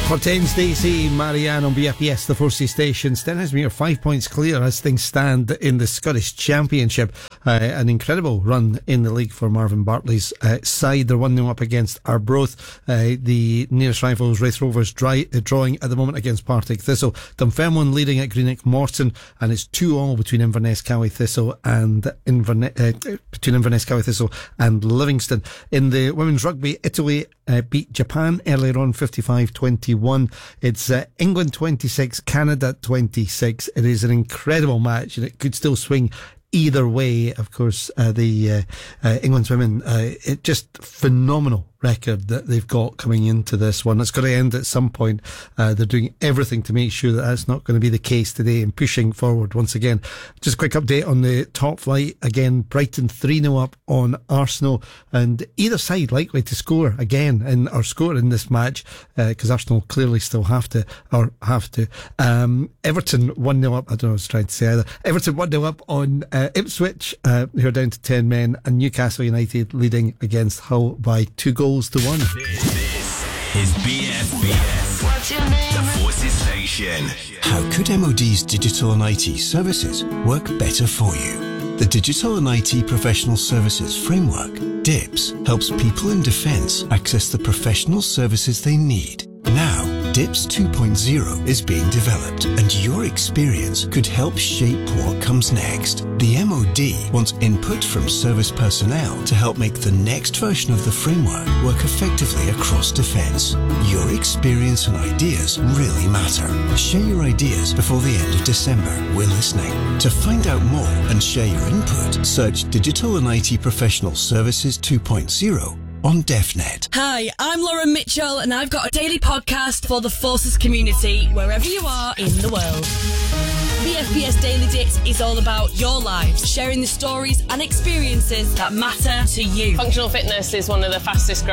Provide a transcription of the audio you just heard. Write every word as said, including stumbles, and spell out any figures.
Hortense Daisy, Marianne on B F B S, the Forces station. Stenhousemuir five points clear as things stand in the Scottish Championship. Uh, an incredible run in the league for Marvin Bartley's uh, side. They're one nil up against Arbroath. Uh, the nearest rivals, Raith Rovers, dry, uh, drawing at the moment against Partick Thistle. Dunfermline leading at Greenock Morton, and it's two all between Inverness Cowie Thistle and Inverness, uh, between Inverness Cowie Thistle and Livingston. In the women's rugby, Italy uh, beat Japan earlier on, fifty-five twenty-one. It's uh, England twenty-six, Canada twenty-six. It is an incredible match, and it could still swing either way. Of course, uh, the uh, uh, England's women, uh, it just phenomenal record that they've got coming into this one. It's got to end at some point. Uh, they're doing everything to make sure that that's not going to be the case today and pushing forward once again. Just a quick update on the top flight. Again, Brighton three nil up on Arsenal, and either side likely to score again in or score in this match, because uh, Arsenal clearly still have to or have to. Um, Everton one nil up. I don't know what I was trying to say either. Everton one nil up on uh, Ipswich, uh, who are down to ten men, and Newcastle United leading against Hull by two goals to one. This, this is B F B S. What's your name? The Forces Station. How could M O D's digital and I T services work better for you? The Digital and I T Professional Services Framework, D I P S, helps people in defence access the professional services they need. Now, D I P S two point oh is being developed, and your experience could help shape what comes next. The M O D wants input from service personnel to help make the next version of the framework work effectively across defence. Your experience and ideas really matter. Share your ideas before the end of December. We're listening. To find out more and share your input, search Digital and I T Professional Services two point oh on DefNet. Hi, I'm Lauren Mitchell, and I've got a daily podcast for the Forces community, wherever you are in the world. B F B S Daily Dips is all about your lives, sharing the stories and experiences that matter to you. Functional fitness is one of the fastest growing